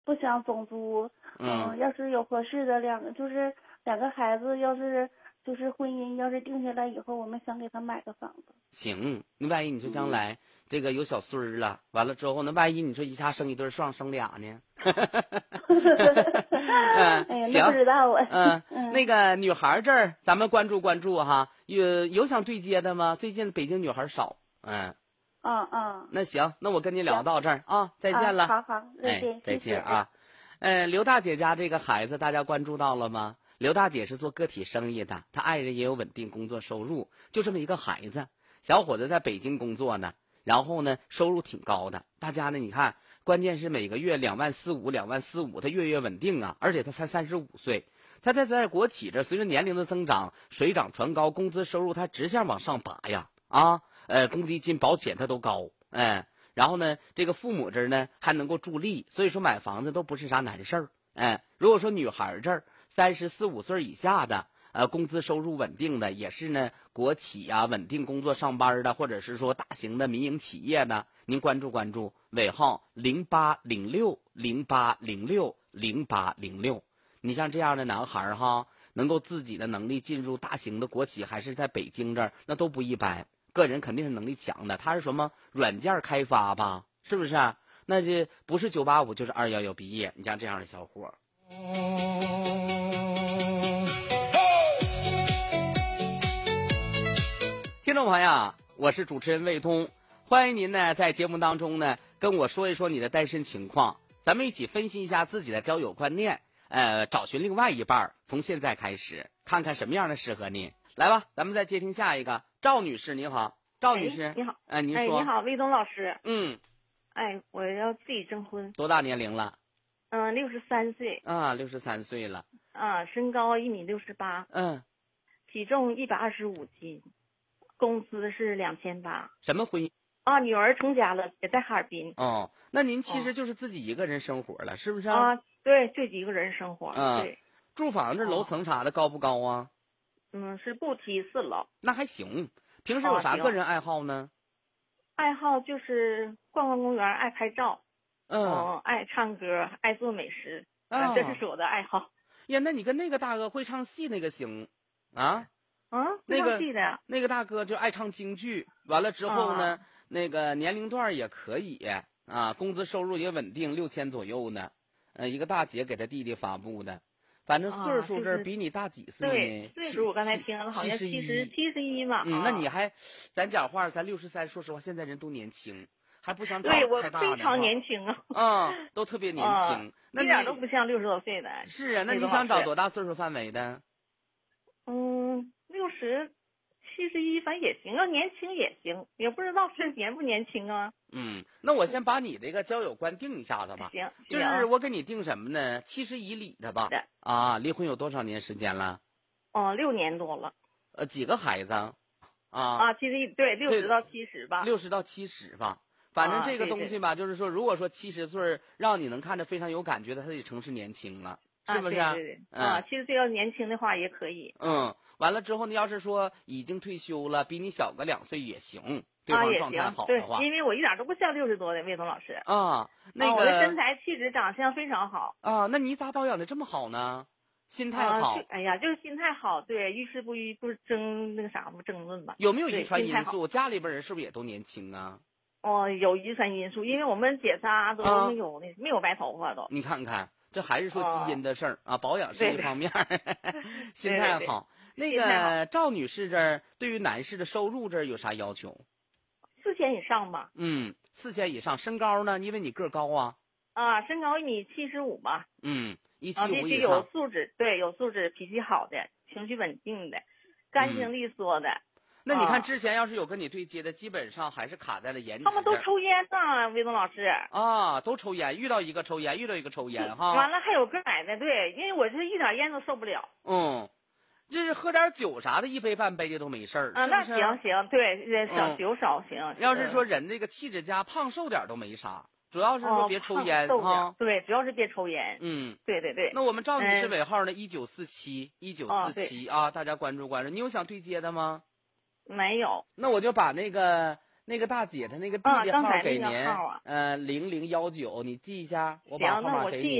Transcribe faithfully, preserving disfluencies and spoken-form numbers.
不想总租。 嗯， 嗯，要是有合适的两个，就是两个孩子，要是就是婚姻要是定下来以后，我们想给他买个房子。 行，那万一你说将来、嗯、这个有小孙儿了，完了之后，那万一你说一下生一对，双生俩呢？嗯， 哎呀， 行， 不知道啊。 嗯， 嗯， 那个女孩这儿，咱们关注关注哈，有有想对接的吗？最近北京女孩少，嗯。 嗯嗯。 那行，那我跟你聊到这儿啊，再见了。 啊、好好，再见， 哎，再见啊。嗯、呃，刘大姐家这个孩子，大家关注到了吗？刘大姐是做个体生意的，她爱人也有稳定工作收入，就这么一个孩子。小伙子在北京工作呢，然后呢收入挺高的。大家呢，你看，关键是每个月两万四五，两万四五，他月月稳定啊，而且他才三十五岁。他在在国企这，随着年龄的增长，水涨船高，工资收入他直线往上拔呀啊，呃，公积金、保险他都高。哎，然后呢，这个父母这儿呢还能够助力，所以说买房子都不是啥难事儿。哎，如果说女孩这儿三十四五岁以下的，呃，工资收入稳定的，也是呢国企啊稳定工作上班的，或者是说大型的民营企业呢，您关注关注，尾号零八零六零八零六零八零六。你像这样的男孩哈，能够自己的能力进入大型的国企，还是在北京这儿，那都不一般。个人肯定是能力强的，他是什么软件开发吧？是不是？那就不是九八五就是二幺幺毕业。你像这样的小伙，听众朋友，我是主持人卫东，欢迎您呢在节目当中呢跟我说一说你的单身情况，咱们一起分析一下自己的交友观念，呃，找寻另外一半，从现在开始，看看什么样的适合您。来吧，咱们再接听下一个。赵女士，您好。赵女士， 哎、你好。 哎，您说。 哎，你好，魏东老师。 嗯。 哎，我要自己征婚。 多大年龄了？ 嗯，六十三岁。 啊，六十三岁了。 啊，身高一米六十八。 嗯。 体重一百二十五斤，工资是两千八。 什么婚姻？ 啊，女儿成家了，也在哈尔滨。 哦，那您其实就是自己一个人生活了，哦、是不是？ 啊，对，就一个人生活。 嗯。 对。 住房子楼层啥的、哦、高不高啊？ 嗯，是不提四楼。 那还行。平时有啥个人爱好呢？ 爱好就是逛逛公园，爱拍照， 嗯、 哦，爱唱歌，爱做美食，啊，这是我的爱好。 呀，那你跟那个大哥会唱戏那个行啊？ 啊， 那个戏的那个大哥就爱唱京剧，完了之后呢， 啊、 那个年龄段也可以啊，工资收入也稳定，六千左右呢。呃，一个大姐给他弟弟发布的。反正岁数这儿比你大几岁呢？ 对，岁数我刚才听了，好像七十七十一嘛。 嗯，那你还，咱讲话，咱六十三，说实话，现在人都年轻，还不想找对我太大的。 非常年轻啊。 啊、嗯，都特别年轻，那一点都不像六十多岁的。 是啊，那你想找多大岁数范围的？ 嗯，六十。七十一，反正也行，要年轻也行，也不知道是年不年轻啊。 嗯，那我先把你这个交友观定一下子吧。 行， 就是我给你定什么呢？七十以里的吧。啊，离婚有多少年时间了？ 哦，六年多了。 呃，几个孩子？啊啊，七十一，对，六十到七十吧。 六十到七十吧。反正这个东西吧， 啊、 对对就是说，如果说七十岁让你能看着非常有感觉的，他得成是年轻了。是不是？ 啊、对对对， 嗯、 啊，七十岁要年轻的话也可以。 嗯，完了之后呢，要是说已经退休了，比你小个两岁也行，对方状态好的话。 啊、对，因为我一点都不像六十多的魏东老师。 啊，那个、 啊、我的身材、气质、长相非常好。 啊，那你咋保养的这么好呢？心态好。 啊、哎呀，就是心态好，对，遇事不遇不争那个啥不争论吧。 有没有遗传因素？家里边人是不是也都年轻啊？ 哦，有遗传因素，因为我们姐仨都没有那、啊、没有白头发都。 你看看。这还是说基因的事儿、哦、啊，保养是一方面，心态好。 对对对那个赵女士这儿对于男士的收入这儿有啥要求？ 四千以上吧。 嗯，四千以上。身高呢？因为你个儿高啊。 啊，身高一米七十五吧。 嗯，一七五以上。有素质，对，有素质，脾气好的，情绪稳定的，干净利索的。 嗯那你看之前要是有跟你对接的，基本上还是卡在了颜值。 他们都抽烟呢，魏东老师。 啊，都抽烟，遇到一个抽烟，遇到一个抽烟哈。 完了还有个矮的，对，因为我是一点烟都受不了。 嗯，就是喝点酒啥的，一杯半杯的都没事儿。 啊，那行行，对，少酒少行。 嗯、要是说人这个气质佳，胖瘦点都没啥，主要是说别抽烟哈、 哦。对，主要是别抽烟。 嗯， 对对对。 那我们赵女士尾号呢？一九四七，一九四七啊，大家关注关注。你有想对接的吗？ 没有， 那我就把那个那个大姐她那个弟啊弟刚才那个给您， 号啊呃，零零幺九，你记一下，我把行号那我记码给你。